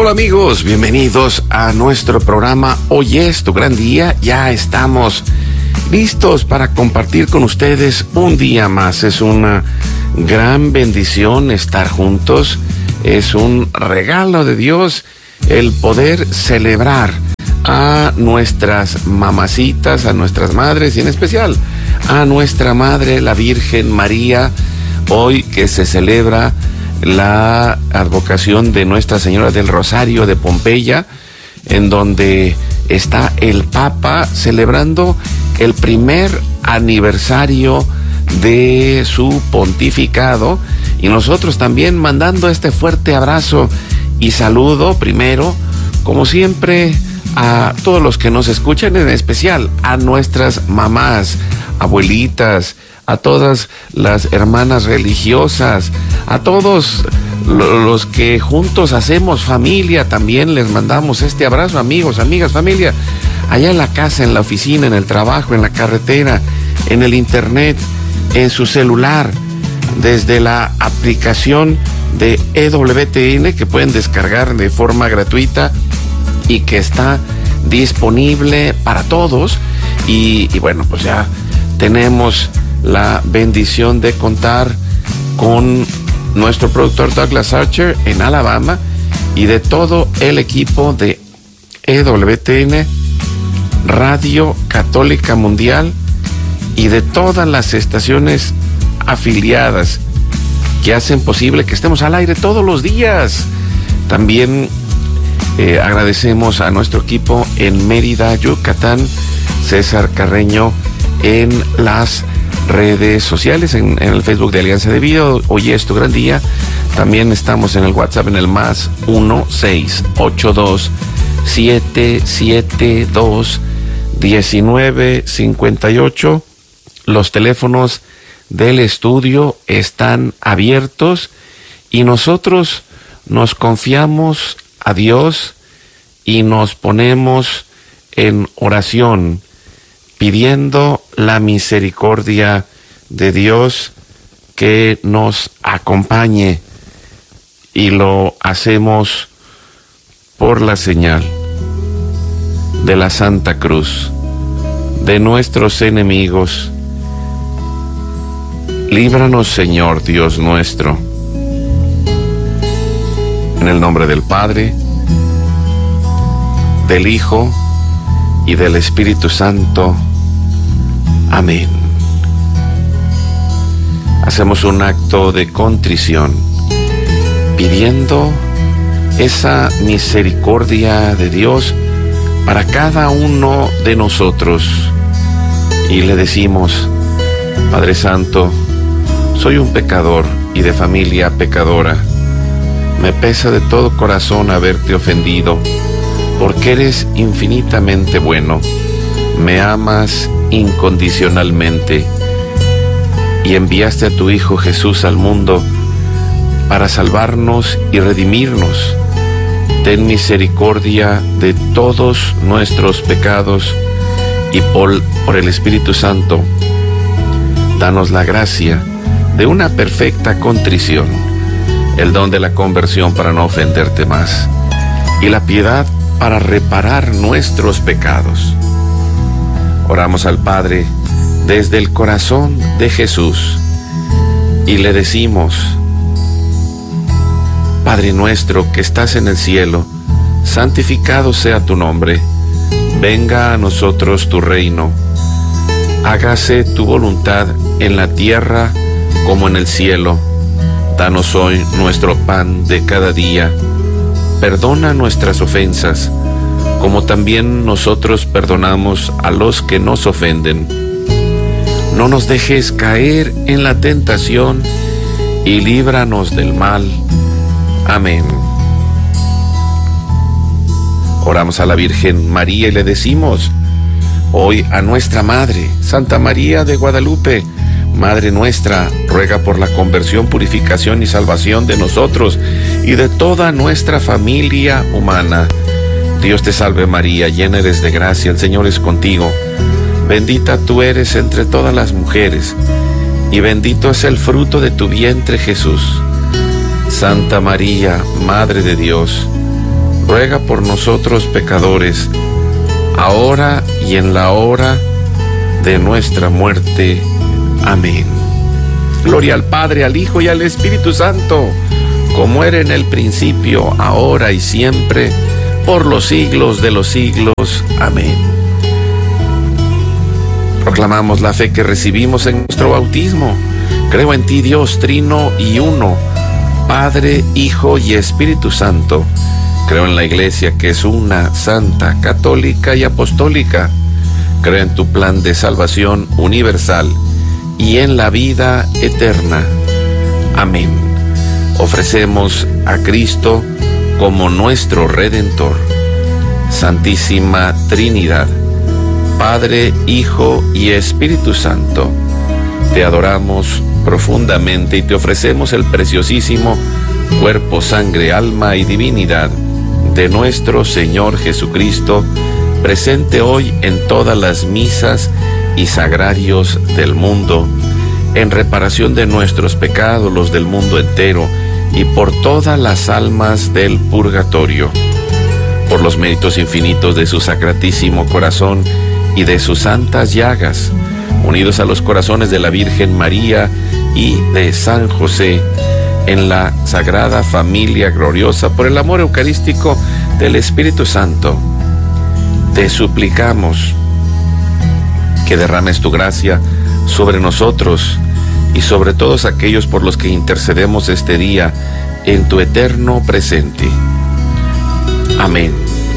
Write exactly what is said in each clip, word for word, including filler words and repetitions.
Hola amigos, bienvenidos a nuestro programa Hoy es tu gran día. Ya estamos listos para compartir con ustedes un día más. Es una gran bendición estar juntos. Es un regalo de Dios el poder celebrar a nuestras mamacitas, a nuestras madres y en especial a nuestra Madre, la Virgen María, hoy que se celebra la advocación de Nuestra Señora del Rosario de Pompeya, en donde está el Papa celebrando el primer aniversario de su pontificado, y nosotros también mandando este fuerte abrazo y saludo primero, como siempre, a todos los que nos escuchan, en especial a nuestras mamás, abuelitas, a todas las hermanas religiosas, a todos los que juntos hacemos familia, también les mandamos este abrazo, amigos, amigas, familia, allá en la casa, en la oficina, en el trabajo, en la carretera, en el internet, en su celular, desde la aplicación de E W T N que pueden descargar de forma gratuita y que está disponible para todos. Y, y bueno, pues ya tenemos la bendición de contar con nuestro productor Douglas Archer en Alabama y de todo el equipo de E W T N, Radio Católica Mundial, y de todas las estaciones afiliadas que hacen posible que estemos al aire todos los días. También eh, agradecemos a nuestro equipo en Mérida, Yucatán, César Carreño en las redes sociales, en, en el Facebook de Alianza de Vida, Hoy es tu gran día. También estamos en el WhatsApp en el más uno seis ocho dos siete siete dos uno nueve cinco ocho. Los teléfonos del estudio están abiertos y nosotros nos confiamos a Dios y nos ponemos en oración pidiendo la misericordia de Dios que nos acompañe, y lo hacemos por la señal de la Santa Cruz de nuestros enemigos. Líbranos, Señor Dios nuestro, en el nombre del Padre, del Hijo y del Espíritu Santo. Amén. Hacemos un acto de contrición, pidiendo esa misericordia de Dios para cada uno de nosotros. Y le decimos: Padre Santo, soy un pecador y de familia pecadora. Me pesa de todo corazón haberte ofendido, porque eres infinitamente bueno, me amas incondicionalmente y enviaste a tu Hijo Jesús al mundo para salvarnos y redimirnos. Ten misericordia de todos nuestros pecados y por, por el Espíritu Santo, danos la gracia de una perfecta contrición, el don de la conversión para no ofenderte más y la piedad para reparar nuestros pecados. Oramos al Padre desde el corazón de Jesús y le decimos: Padre nuestro que estás en el cielo, santificado sea tu nombre. Venga a nosotros tu reino. Hágase tu voluntad en la tierra como en el cielo. Danos hoy nuestro pan de cada día. Perdona nuestras ofensas, como también nosotros perdonamos a los que nos ofenden. No nos dejes caer en la tentación y líbranos del mal. Amén. Oramos a la Virgen María y le decimos hoy a nuestra Madre, Santa María de Guadalupe: Madre nuestra, ruega por la conversión, purificación y salvación de nosotros y de toda nuestra familia humana. Dios te salve María, llena eres de gracia, el Señor es contigo. Bendita tú eres entre todas las mujeres, y bendito es el fruto de tu vientre Jesús. Santa María, Madre de Dios, ruega por nosotros pecadores, ahora y en la hora de nuestra muerte. Amén. Gloria al Padre, al Hijo y al Espíritu Santo, como era en el principio, ahora y siempre, por los siglos de los siglos. Amén. Proclamamos la fe que recibimos en nuestro bautismo. Creo en ti, Dios trino y uno, Padre, Hijo y Espíritu Santo. Creo en la Iglesia, que es una, santa, católica y apostólica. Creo en tu plan de salvación universal y en la vida eterna. Amén. Ofrecemos a Cristo como nuestro Redentor. Santísima Trinidad, Padre, Hijo y Espíritu Santo, te adoramos profundamente y te ofrecemos el preciosísimo cuerpo, sangre, alma y divinidad de nuestro Señor Jesucristo, presente hoy en todas las misas y sagrarios del mundo, en reparación de nuestros pecados, los del mundo entero, y por todas las almas del purgatorio, por los méritos infinitos de su sacratísimo corazón y de sus santas llagas, unidos a los corazones de la Virgen María y de San José, en la sagrada familia gloriosa, por el amor eucarístico del Espíritu Santo, te suplicamos que derrames tu gracia sobre nosotros y sobre todos aquellos por los que intercedemos este día en tu eterno presente. Amén.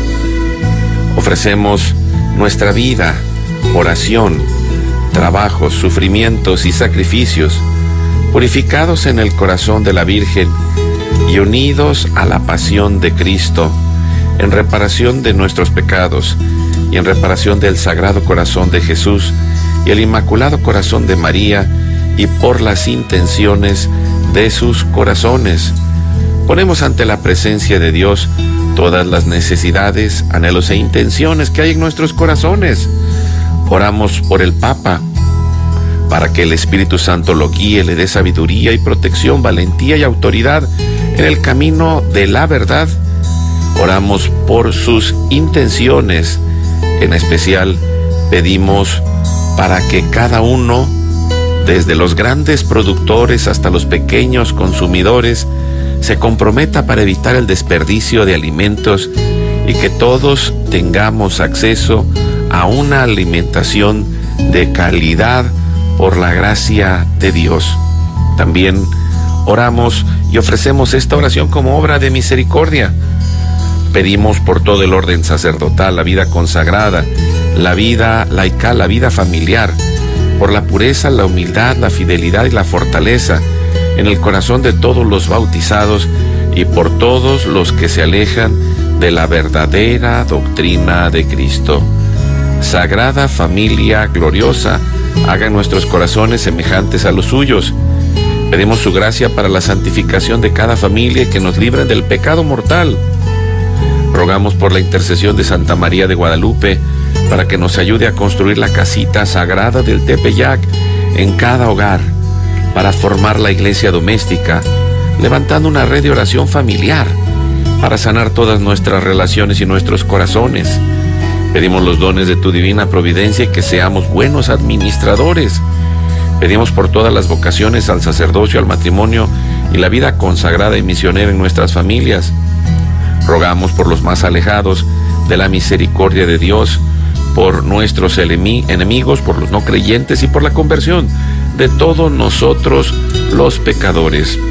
Ofrecemos nuestra vida, oración, trabajos, sufrimientos y sacrificios, purificados en el corazón de la Virgen y unidos a la pasión de Cristo, en reparación de nuestros pecados y en reparación del Sagrado Corazón de Jesús y el Inmaculado Corazón de María, y por las intenciones de sus corazones. Ponemos ante la presencia de Dios todas las necesidades, anhelos e intenciones que hay en nuestros corazones. Oramos por el Papa, para que el Espíritu Santo lo guíe, le dé sabiduría y protección, valentía y autoridad en el camino de la verdad. Oramos por sus intenciones. En especial pedimos para que cada uno, desde los grandes productores hasta los pequeños consumidores, se comprometa para evitar el desperdicio de alimentos y que todos tengamos acceso a una alimentación de calidad por la gracia de Dios. También oramos y ofrecemos esta oración como obra de misericordia. Pedimos por todo el orden sacerdotal, la vida consagrada, la vida laical, la vida familiar, por la pureza, la humildad, la fidelidad y la fortaleza en el corazón de todos los bautizados y por todos los que se alejan de la verdadera doctrina de Cristo. Sagrada familia gloriosa, haga nuestros corazones semejantes a los suyos. Pedimos su gracia para la santificación de cada familia y que nos libren del pecado mortal. Rogamos por la intercesión de Santa María de Guadalupe para que nos ayude a construir la casita sagrada del Tepeyac en cada hogar, para formar la iglesia doméstica, levantando una red de oración familiar para sanar todas nuestras relaciones y nuestros corazones. Pedimos los dones de tu divina providencia y que seamos buenos administradores. Pedimos por todas las vocaciones al sacerdocio, al matrimonio y la vida consagrada y misionera en nuestras familias. Rogamos por los más alejados de la misericordia de Dios, por nuestros enemigos, por los no creyentes y por la conversión de todos nosotros los pecadores.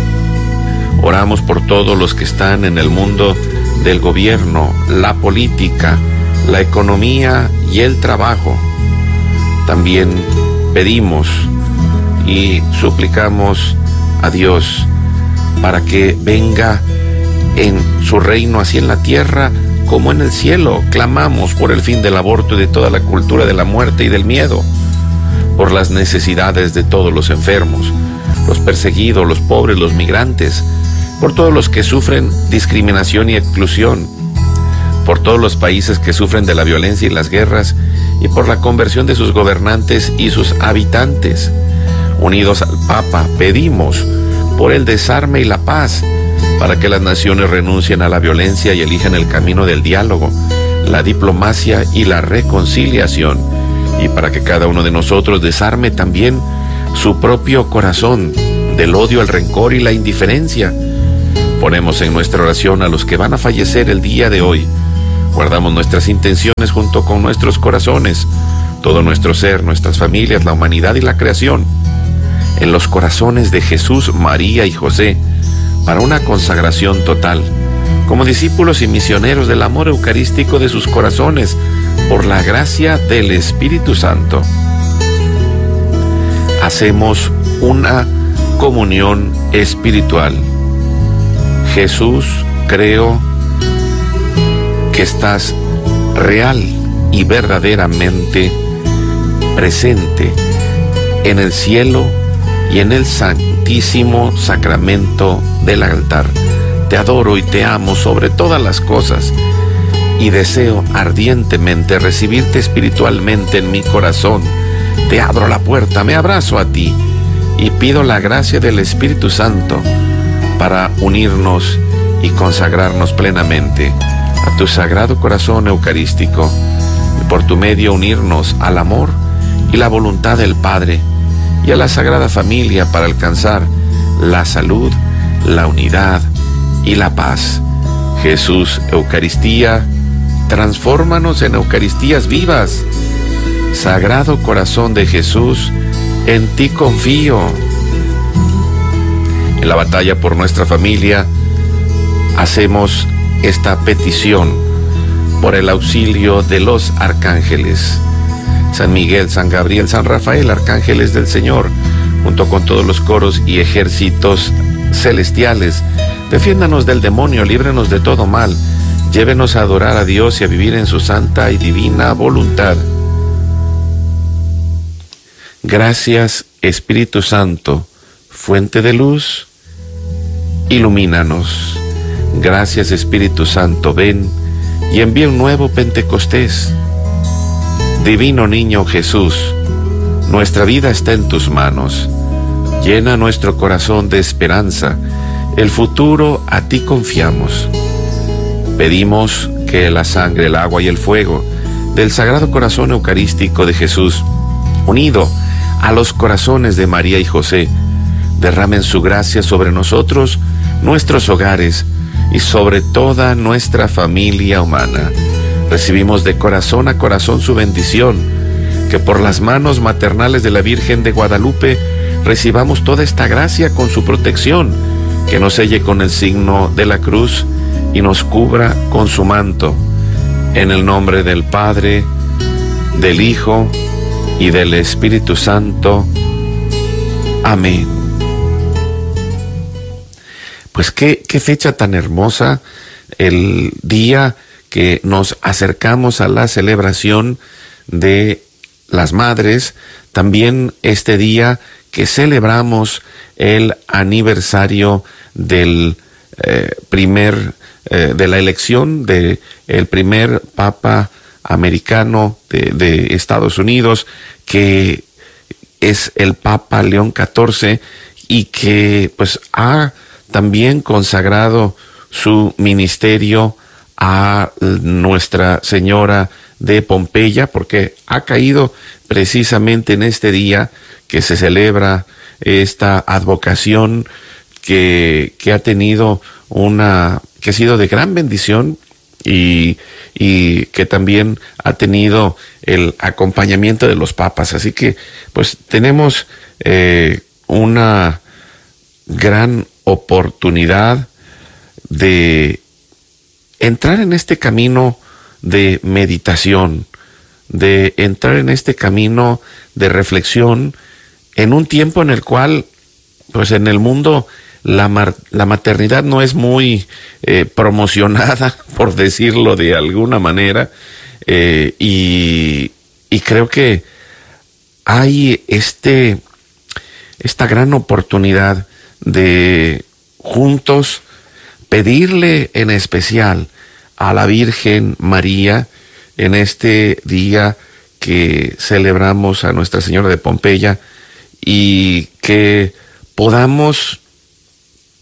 Oramos por todos los que están en el mundo del gobierno, la política, la economía y el trabajo. También pedimos y suplicamos a Dios para que venga en su reino así en la tierra como en el cielo. Clamamos por el fin del aborto y de toda la cultura de la muerte y del miedo, por las necesidades de todos los enfermos, los perseguidos, los pobres, los migrantes, por todos los que sufren discriminación y exclusión, por todos los países que sufren de la violencia y las guerras, y por la conversión de sus gobernantes y sus habitantes. Unidos al Papa, pedimos por el desarme y la paz, para que las naciones renuncien a la violencia y elijan el camino del diálogo, la diplomacia y la reconciliación, y para que cada uno de nosotros desarme también su propio corazón del odio, el rencor y la indiferencia. Ponemos en nuestra oración a los que van a fallecer el día de hoy. Guardamos nuestras intenciones junto con nuestros corazones, todo nuestro ser, nuestras familias, la humanidad y la creación, en los corazones de Jesús, María y José, para una consagración total, como discípulos y misioneros del amor eucarístico de sus corazones, por la gracia del Espíritu Santo. Hacemos una comunión espiritual. Jesús, creo que estás real y verdaderamente presente en el cielo y en el santísimo sacramento del altar. Te adoro y te amo sobre todas las cosas y deseo ardientemente recibirte espiritualmente en mi corazón. Te abro la puerta, me abrazo a ti y pido la gracia del Espíritu Santo para unirnos y consagrarnos plenamente a tu sagrado corazón eucarístico y por tu medio unirnos al amor y la voluntad del Padre y a la Sagrada Familia para alcanzar la salud, la unidad y la paz. Jesús, Eucaristía, transfórmanos en Eucaristías vivas. Sagrado Corazón de Jesús, en ti confío. En la batalla por nuestra familia, hacemos esta petición por el auxilio de los arcángeles. San Miguel, San Gabriel, San Rafael, arcángeles del Señor, junto con todos los coros y ejércitos celestiales, defiéndanos del demonio, líbrenos de todo mal, llévenos a adorar a Dios y a vivir en su santa y divina voluntad. Gracias, Espíritu Santo, fuente de luz, ilumínanos. Gracias, Espíritu Santo, ven y envía un nuevo Pentecostés. Divino Niño Jesús, nuestra vida está en tus manos. Llena nuestro corazón de esperanza. El futuro a ti confiamos. Pedimos que la sangre, el agua y el fuego del Sagrado Corazón Eucarístico de Jesús, unido a los corazones de María y José, derramen su gracia sobre nosotros, nuestros hogares y sobre toda nuestra familia humana. Recibimos de corazón a corazón su bendición, que por las manos maternales de la Virgen de Guadalupe recibamos toda esta gracia con su protección, que nos selle con el signo de la cruz y nos cubra con su manto. En el nombre del Padre, del Hijo y del Espíritu Santo. Amén. Pues qué, qué fecha tan hermosa, el día que nos acercamos a la celebración de las madres, también este día que celebramos el aniversario del eh, primer, eh, de la elección de el primer Papa americano de, de Estados Unidos, que es el Papa León catorce, y que pues ha también consagrado su ministerio a Nuestra Señora de Pompeya, porque ha caído precisamente en este día que se celebra esta advocación que, que ha tenido una, que ha sido de gran bendición y, y que también ha tenido el acompañamiento de los papas. Así que pues tenemos eh, una gran oportunidad de entrar en este camino de meditación, de entrar en este camino de reflexión en un tiempo en el cual, pues en el mundo, la, mar, la maternidad no es muy eh, promocionada, por decirlo de alguna manera, eh, y, y creo que hay este, esta gran oportunidad de juntos pedirle en especial a la Virgen María en este día que celebramos a Nuestra Señora de Pompeya, y que podamos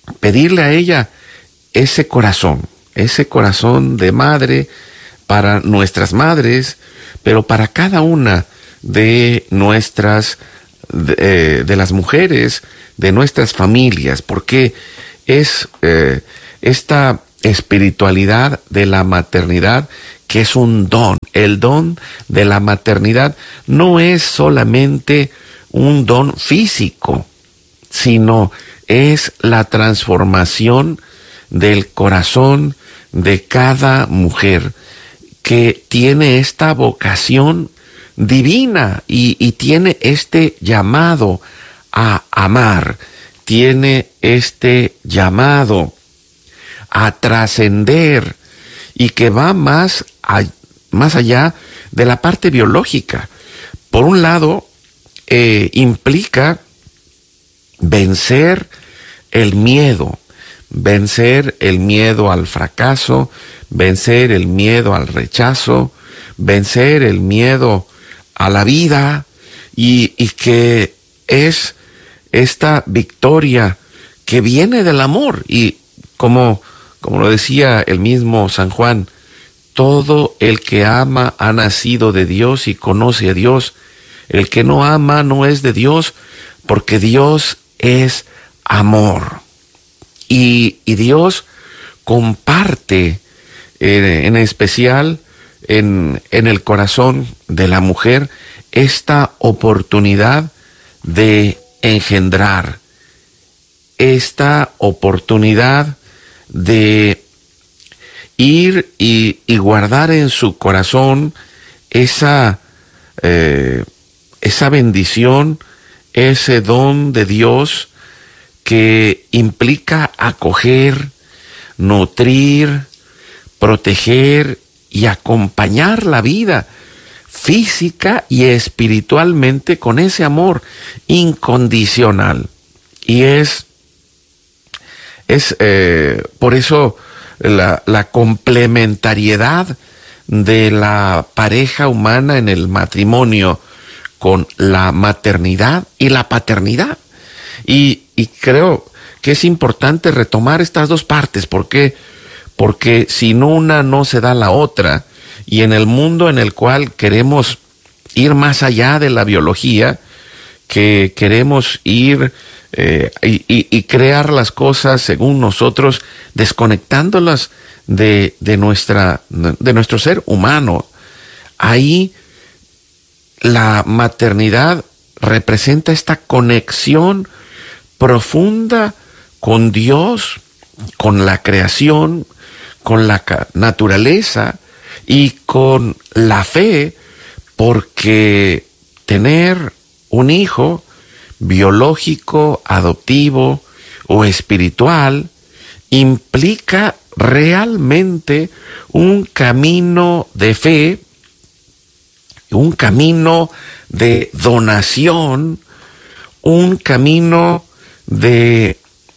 pedirle a ella ese corazón, ese corazón de madre para nuestras madres, pero para cada una de nuestras, de, eh, de las mujeres, de nuestras familias, porque es eh, esta espiritualidad de la maternidad que es un don. El don de la maternidad no es solamente un don físico, sino es la transformación del corazón de cada mujer que tiene esta vocación divina y, y tiene este llamado a amar, tiene este llamado a trascender y que va más, a, más allá de la parte biológica. Por un lado, eh, implica vencer el miedo, vencer el miedo al fracaso, vencer el miedo al rechazo, vencer el miedo a la vida, y, y que es esta victoria que viene del amor. Y como, como lo decía el mismo San Juan, todo el que ama ha nacido de Dios y conoce a Dios. El que no ama no es de Dios, porque Dios es amor. Y, y Dios comparte, eh, en especial en, en el corazón de la mujer, esta oportunidad de engendrar, esta oportunidad de ir y, y guardar en su corazón esa, eh, esa bendición, ese don de Dios que implica acoger, nutrir, proteger y acompañar la vida física y espiritualmente con ese amor incondicional. Y es, es eh, por eso la, la complementariedad de la pareja humana en el matrimonio con la maternidad y la paternidad. Y, y creo que es importante retomar estas dos partes. ¿Por qué? Porque sin una no se da la otra. Y en el mundo en el cual queremos ir más allá de la biología, que queremos ir eh, y, y, y crear las cosas según nosotros, desconectándolas de, de, nuestra, de nuestro ser humano, ahí la maternidad representa esta conexión profunda con Dios, con la creación, con la naturaleza y con la fe, porque tener un hijo biológico, adoptivo o espiritual implica realmente un camino de fe, un camino de donación, un camino de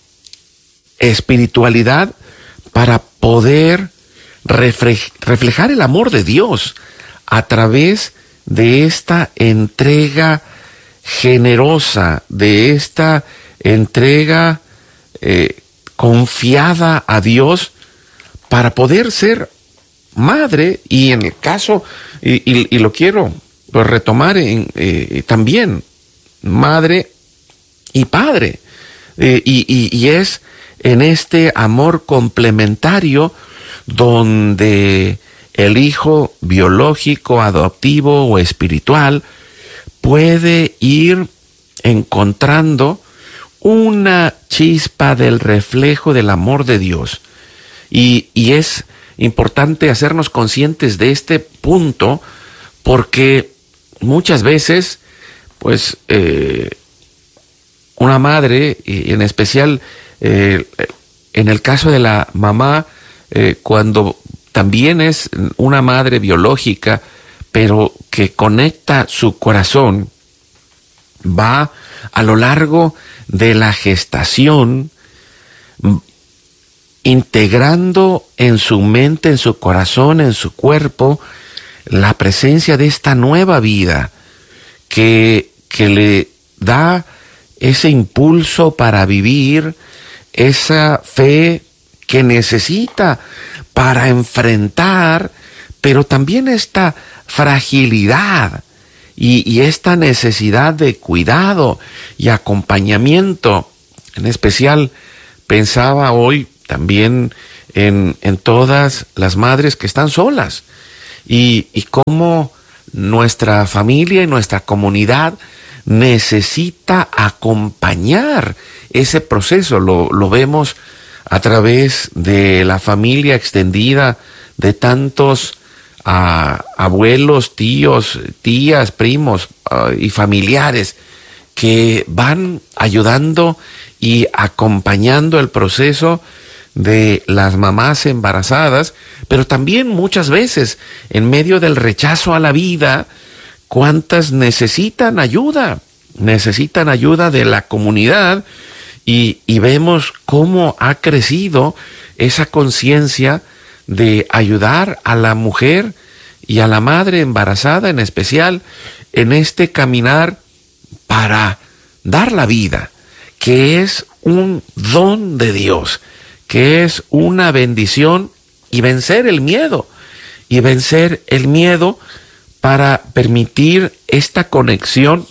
espiritualidad para poder reflejar el amor de Dios a través de esta entrega generosa, de esta entrega eh, confiada a Dios, para poder ser madre. Y en el caso, y, y, y lo quiero pues retomar en, eh, también, madre y padre, eh, y, y, y es en este amor complementario donde el hijo biológico, adoptivo o espiritual puede ir encontrando una chispa del reflejo del amor de Dios. Y, y es importante hacernos conscientes de este punto, porque muchas veces, pues, eh, una madre, y en especial eh, en el caso de la mamá, eh, cuando también es una madre biológica, pero que conecta su corazón, va a lo largo de la gestación integrando en su mente, en su corazón, en su cuerpo, la presencia de esta nueva vida que, que le da ese impulso para vivir, esa fe que necesita para enfrentar, pero también esta fragilidad y, y esta necesidad de cuidado y acompañamiento. En especial pensaba hoy también en, en todas las madres que están solas y, y cómo nuestra familia y nuestra comunidad necesita acompañar ese proceso. Lo, lo vemos a través de la familia extendida, de tantos uh, abuelos, tíos, tías, primos uh, y familiares que van ayudando y acompañando el proceso de las mamás embarazadas, pero también muchas veces en medio del rechazo a la vida, cuántas necesitan ayuda, necesitan ayuda de la comunidad y, y vemos cómo ha crecido esa conciencia de ayudar a la mujer y a la madre embarazada en especial en este caminar para dar la vida, que es un don de Dios, que es una bendición, y vencer el miedo, y vencer el miedo para permitir esta conexión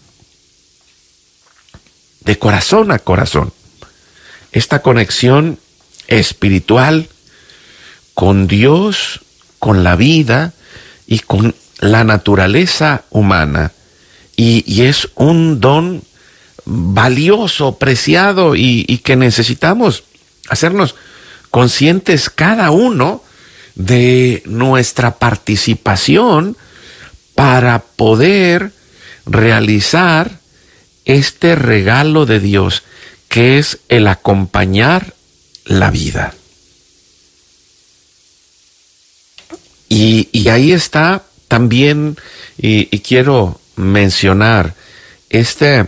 de corazón a corazón, esta conexión espiritual con Dios, con la vida y con la naturaleza humana. Y, y es un don valioso, preciado y, y que necesitamos hacernos conscientes cada uno de nuestra participación para poder realizar este regalo de Dios, que es el acompañar la vida. Y, y ahí está también, y, y quiero mencionar, este,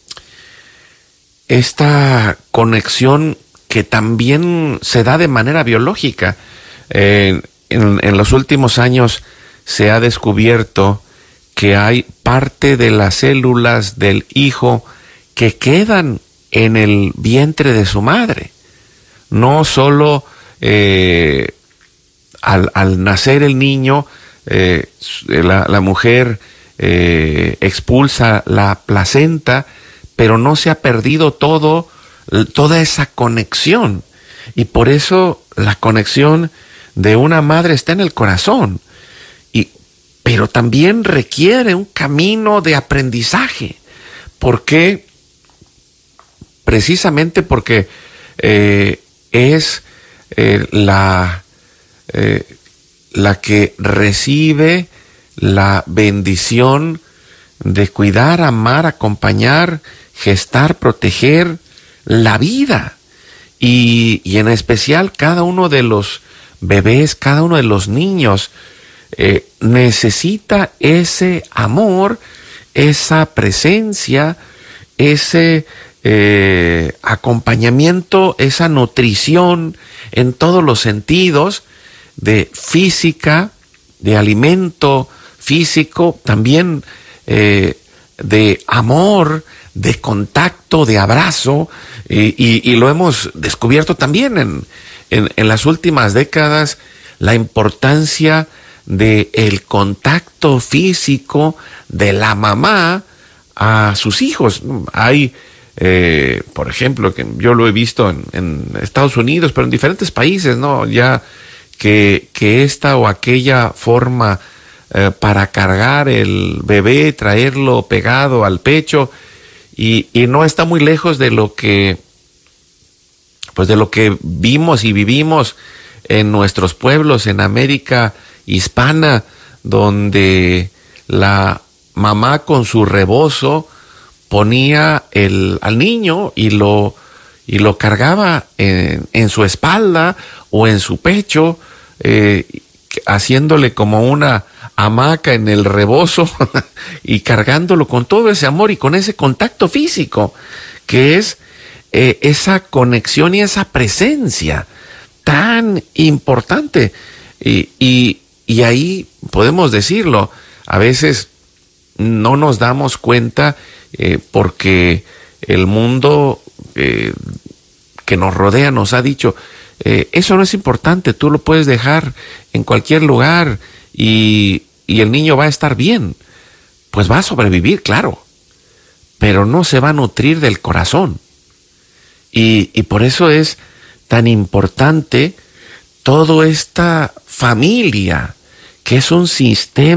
esta conexión que también se da de manera biológica. Eh, en, en los últimos años se ha descubierto que hay parte de las células del hijo que quedan en el vientre de su madre. No solo eh, al, al nacer el niño, eh, la, la mujer eh, expulsa la placenta, pero no se ha perdido todo, toda esa conexión. Y por eso la conexión de una madre está en el corazón. Y, pero también requiere un camino de aprendizaje. ¿Por qué? Precisamente porque eh, es eh, la, eh, la que recibe la bendición de cuidar, amar, acompañar, gestar, proteger la vida. Y, y en especial cada uno de los bebés, cada uno de los niños eh, necesita ese amor, esa presencia, ese eh, acompañamiento, esa nutrición en todos los sentidos, de física, de alimento físico, también eh, de amor, de contacto, de abrazo, eh, y, y lo hemos descubierto también en, en, en las últimas décadas, la importancia de el contacto físico de la mamá a sus hijos. Hay, eh, por ejemplo, que yo lo he visto en, en Estados Unidos, pero en diferentes países, ¿no? Ya que, que esta o aquella forma eh, para cargar el bebé, traerlo pegado al pecho, y, y no está muy lejos de lo que, pues de lo que vimos y vivimos en nuestros pueblos, en América hispana, donde la mamá con su rebozo ponía el, al niño y lo, y lo cargaba en, en su espalda o en su pecho, eh, haciéndole como una hamaca en el rebozo y cargándolo con todo ese amor y con ese contacto físico, que es eh, esa conexión y esa presencia tan importante. Y, y, y ahí podemos decirlo, a veces no nos damos cuenta eh, porque el mundo eh, que nos rodea nos ha dicho, eh, eso no es importante, tú lo puedes dejar en cualquier lugar y, y el niño va a estar bien. Pues va a sobrevivir, claro, pero no se va a nutrir del corazón. Y, y por eso es tan importante toda esta familia, que es un sistema